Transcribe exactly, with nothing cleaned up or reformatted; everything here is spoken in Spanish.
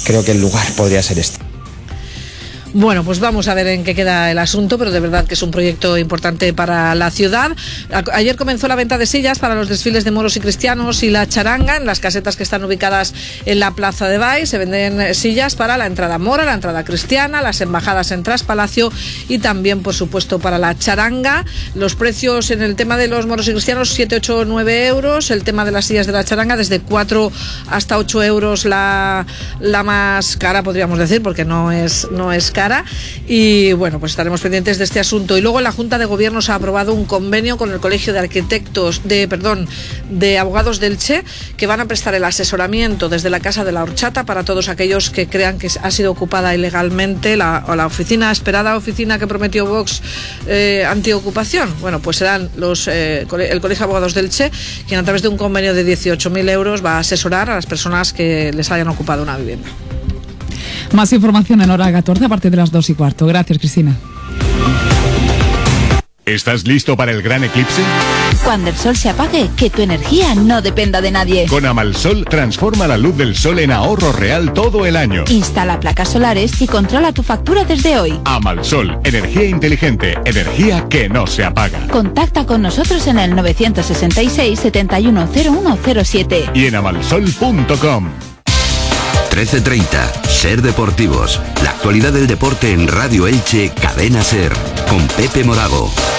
creo que el lugar podría ser este. Bueno, pues vamos a ver en qué queda el asunto, pero de verdad que es un proyecto importante para la ciudad. A- ayer comenzó la venta de sillas para los desfiles de moros y cristianos y la charanga en las casetas que están ubicadas en la Plaza de Baix. Se venden sillas para la entrada mora, la entrada cristiana, las embajadas en Traspalacio y también, por supuesto, para la charanga. Los precios en el tema de los moros y cristianos, siete, ocho, nueve euros. El tema de las sillas de la charanga, desde cuatro hasta ocho euros la, la más cara, podríamos decir, porque no es, no es cara. Y bueno, pues estaremos pendientes de este asunto. Y luego la Junta de Gobierno se ha aprobado un convenio con el Colegio de Arquitectos, de perdón, de Abogados del Che, que van a prestar el asesoramiento desde la Casa de la Horchata para todos aquellos que crean que ha sido ocupada ilegalmente la, o la oficina, esperada oficina que prometió Vox eh, antiocupación. Bueno, pues serán los eh, el Colegio de Abogados del Che quien a través de un convenio de dieciocho mil euros va a asesorar a las personas que les hayan ocupado una vivienda. Más información en hora catorce a partir de las dos y cuarto. Gracias, Cristina. ¿Estás listo para el gran eclipse? Cuando el sol se apague, que tu energía no dependa de nadie. Con Amalsol transforma la luz del sol en ahorro real todo el año. Instala placas solares y controla tu factura desde hoy. Amalsol, energía inteligente, energía que no se apaga. Contacta con nosotros en el novecientos sesenta y seis, setenta y uno, cero uno cero siete. Y en amalsol punto com. trece treinta, Ser Deportivos. La actualidad del deporte en Radio Elche, Cadena Ser, con Pepe Morago.